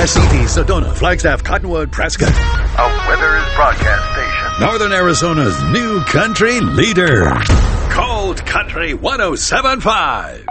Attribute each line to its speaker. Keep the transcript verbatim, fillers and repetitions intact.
Speaker 1: Essex, Sedona, Flagstaff, Cottonwood, Prescott.
Speaker 2: A Withers broadcast station.
Speaker 1: Northern Arizona's new country leader. Cold Country one oh seven point five.